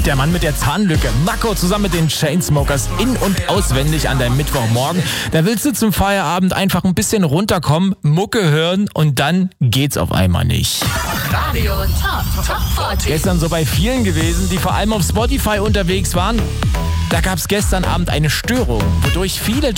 Der Mann mit der Zahnlücke. Mako zusammen mit den Chainsmokers in- und auswendig an deinem Mittwochmorgen. Da willst du zum Feierabend einfach ein bisschen runterkommen, Mucke hören und dann geht's auf einmal nicht. Radio Top 40. Gestern so bei vielen gewesen, die vor allem auf Spotify unterwegs waren. Da gab's gestern Abend eine Störung, wodurch viele